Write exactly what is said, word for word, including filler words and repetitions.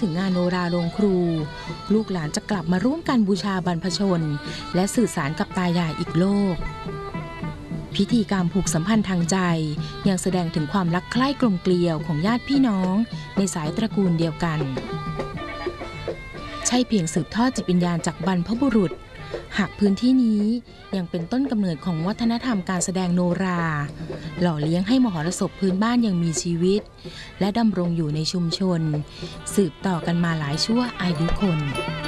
ถึงงานโนราโรงครูลูกหลานจะกลับมาร่วมกันบูชาบรรพชนและสื่อสารกับตายายอีกโลกพิธีกรรมผูกสัมพันธ์ทางใจยังแสดงถึงความรักใคร่กลมเกลียวของญาติพี่น้องในสายตระกูลเดียวกันใช่เพียงสืบทอดจิตวิญญาณจากบรรพบุรุษหากพื้นที่นี้ยังเป็นต้นกำเนิดของวัฒนธรรมการแสดงโนราหล่อเลี้ยงให้มหรสพพื้นบ้านยังมีชีวิตและดำรงอยู่ในชุมชนสืบต่อกันมาหลายชั่วอายุคน